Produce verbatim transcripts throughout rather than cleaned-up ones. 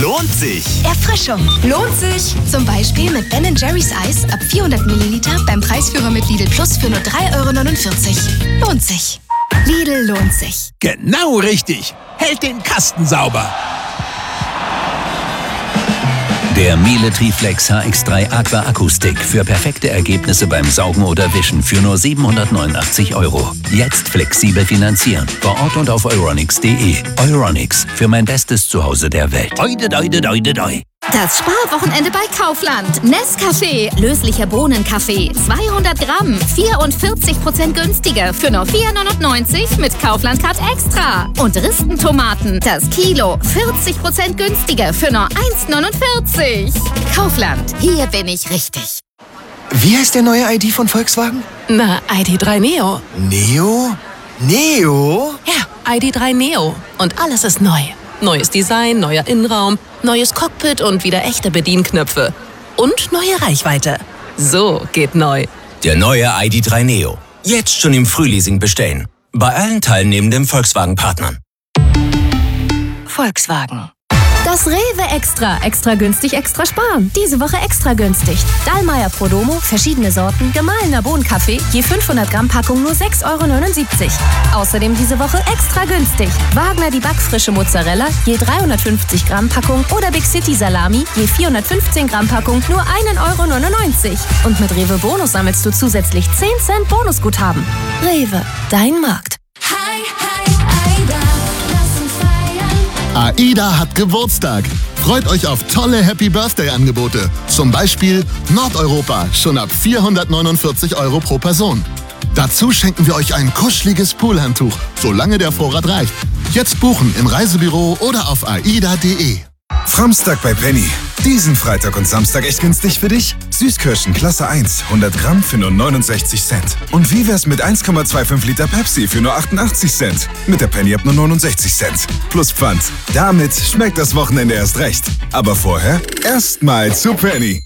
lohnt sich. Erfrischung lohnt sich. Zum Beispiel mit Ben and Jerry's Eis ab vierhundert Milliliter beim Preisführer mit Lidl Plus für nur drei Euro neunundvierzig. Lohnt sich. Lidl lohnt sich. Genau richtig. Hält den Kasten sauber. Der Miele Triflex H X drei Aqua Akustik für perfekte Ergebnisse beim Saugen oder Wischen für nur siebenhundertneunundachtzig Euro. Jetzt flexibel finanzieren. Vor Ort und auf euronics punkt de. Euronics, für mein bestes Zuhause der Welt. Oide, oide, oide, oide. Das Sparwochenende bei Kaufland. Nescafé, löslicher Bohnenkaffee, zweihundert Gramm, vierundvierzig Prozent günstiger für nur vier neunundneunzig mit Kaufland Card Extra. Und Ristentomaten, das Kilo, vierzig Prozent günstiger für nur eins neunundvierzig. Kaufland, hier bin ich richtig. Wie heißt der neue I D von Volkswagen? Na, I D drei Neo. Neo? Neo? Ja, I D drei Neo. Und alles ist neu. Neues Design, neuer Innenraum, neues Cockpit und wieder echte Bedienknöpfe. Und neue Reichweite. So geht neu. Der neue I D drei Neo. Jetzt schon im Frühleasing bestellen. Bei allen teilnehmenden Volkswagen-Partnern. Volkswagen. Das Rewe Extra. Extra günstig, extra sparen. Diese Woche extra günstig. Dallmayr Prodomo, verschiedene Sorten, gemahlener Bohnenkaffee, je fünfhundert Gramm Packung nur sechs Euro neunundsiebzig. Außerdem diese Woche extra günstig. Wagner die backfrische Mozzarella, je dreihundertfünfzig Gramm Packung oder Big City Salami, je vierhundertfünfzehn Gramm Packung nur ein Euro neunundneunzig. Und mit Rewe Bonus sammelst du zusätzlich zehn Cent Bonusguthaben. Rewe, dein Markt. Hi, hi, Aida, lass uns feiern. AIDA hat Geburtstag. Freut euch auf tolle Happy-Birthday-Angebote. Zum Beispiel Nordeuropa, schon ab vierhundertneunundvierzig Euro pro Person. Dazu schenken wir euch ein kuscheliges Poolhandtuch, solange der Vorrat reicht. Jetzt buchen im Reisebüro oder auf aida punkt de. Framstag bei Penny. Diesen Freitag und Samstag echt günstig für dich? Süßkirschen Klasse eins, hundert Gramm für nur neunundsechzig Cent. Und wie wär's mit eins Komma fünfundzwanzig Liter Pepsi für nur achtundachtzig Cent? Mit der Penny ab nur neunundsechzig Cent. Plus Pfand. Damit schmeckt das Wochenende erst recht. Aber vorher erstmal zu Penny.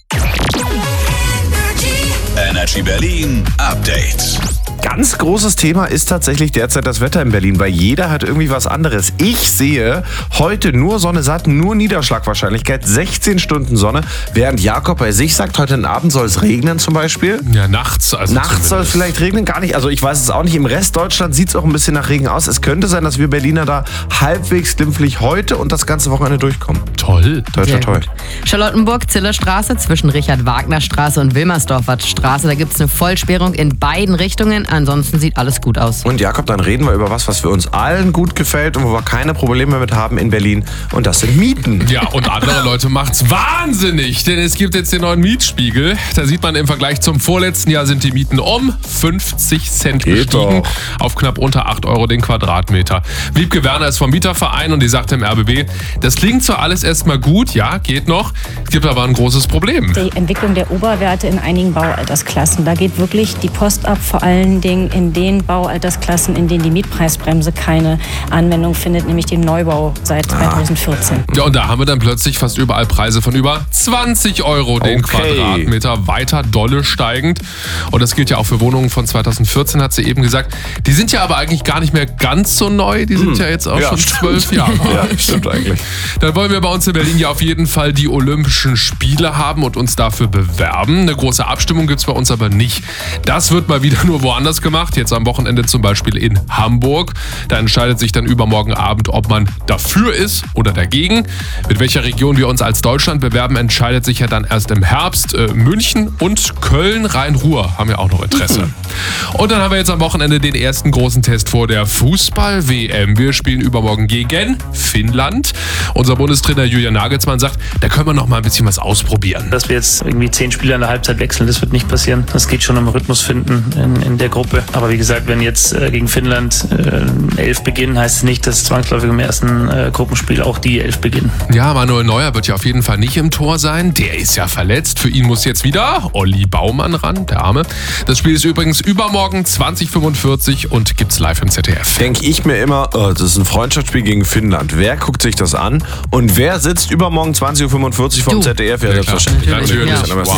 Energy Berlin Update. Ganz großes Thema ist tatsächlich derzeit das Wetter in Berlin, weil jeder hat irgendwie was anderes. Ich sehe heute nur Sonne satt, nur Niederschlagwahrscheinlichkeit, sechzehn Stunden Sonne, während Jakob bei sich sagt, heute Abend soll es regnen zum Beispiel. Ja, nachts. Also nachts soll es vielleicht regnen, gar nicht. Also ich weiß es auch nicht. Im Rest Deutschlands sieht es auch ein bisschen nach Regen aus. Es könnte sein, dass wir Berliner da halbwegs glimpflich heute und das ganze Wochenende durchkommen. Toll. Toll, toll, toll. Charlottenburg-Zillerstraße zwischen Richard-Wagner-Straße und Wilmersdorfer Straße. Da gibt es eine Vollsperrung in beiden Richtungen. Ansonsten sieht alles gut aus. Und Jakob, dann reden wir über was, was für uns allen gut gefällt und wo wir keine Probleme mit haben in Berlin. Und das sind Mieten. Ja, und andere Leute macht's wahnsinnig, denn es gibt jetzt den neuen Mietspiegel. Da sieht man im Vergleich zum vorletzten Jahr sind die Mieten um fünfzig Cent Geht gestiegen doch. auf knapp unter acht Euro den Quadratmeter. Wiebke Werner ist vom Mieterverein und die sagte im R B B, das klingt zwar alles erstmal gut, ja, geht noch, es gibt aber ein großes Problem. Die Entwicklung der Oberwerte in einigen Baualtersklassen, da geht wirklich die Post ab, vor allen Dingen in den Baualtersklassen, in denen die Mietpreisbremse keine Anwendung findet, nämlich den Neubau seit zweitausendvierzehn. Ja, und da haben wir dann plötzlich fast überall Preise von über zwanzig Euro den Okay. Quadratmeter, weiter dolle steigend. Und das gilt ja auch für Wohnungen von zweitausendvierzehn, hat sie eben gesagt. Die sind ja aber eigentlich gar nicht mehr ganz so neu, die sind Hm. ja jetzt auch Ja, schon stimmt. zwölf Jahre alt. Ja, stimmt eigentlich. Dann wollen wir bei uns in Berlin ja auf jeden Fall die Olympischen Spiele haben und uns dafür bewerben. Eine große Abstimmung gibt es bei uns aber nicht. Das wird mal wieder nur woanders gemacht, jetzt am Wochenende zum Beispiel in Hamburg. Da entscheidet sich dann übermorgen Abend, ob man dafür ist oder dagegen. Mit welcher Region wir uns als Deutschland bewerben, entscheidet sich ja dann erst im Herbst. Äh, München und Köln, Rhein-Ruhr haben ja auch noch Interesse. Und dann haben wir jetzt am Wochenende den ersten großen Test vor der Fußball-W M. Wir spielen übermorgen gegen Finnland. Unser Bundestrainer Julian Nagelsmann sagt, da können wir noch mal ein bisschen was ausprobieren. Dass wir jetzt irgendwie zehn Spieler in der Halbzeit wechseln, das wird nicht passieren. Das geht schon um Rhythmus finden in, in der Gruppe. Aber wie gesagt, wenn jetzt äh, gegen Finnland äh, elf beginnen, heißt es nicht, dass zwangsläufig im ersten äh, Gruppenspiel auch die elf beginnen. Ja, Manuel Neuer wird ja auf jeden Fall nicht im Tor sein. Der ist ja verletzt. Für ihn muss jetzt wieder Olli Baumann ran, der Arme. Das Spiel ist übrigens übermorgen zwanzig Uhr fünfundvierzig und gibt's live im Z D F. Denke ich mir immer, oh, das ist ein Freundschaftsspiel gegen Finnland. Wer guckt sich das an? Und wer sitzt übermorgen zwanzig Uhr fünfundvierzig vom Du. Z D F? Ja, Ja, klar. selbstverständlich. Natürlich. Ja. Wow.